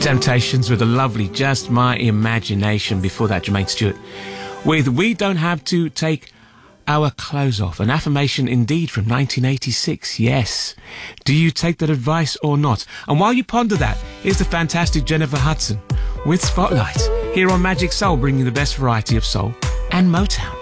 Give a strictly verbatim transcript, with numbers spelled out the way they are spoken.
Temptations with a lovely Just My Imagination. Before that, Jermaine Stewart with We Don't Have to Take Our Clothes Off. An affirmation indeed from nineteen eighty-six. Yes. Do you take that advice or not? And while you ponder that, here's the fantastic Jennifer Hudson with Spotlight here on Magic Soul, bringing the best variety of soul and Motown.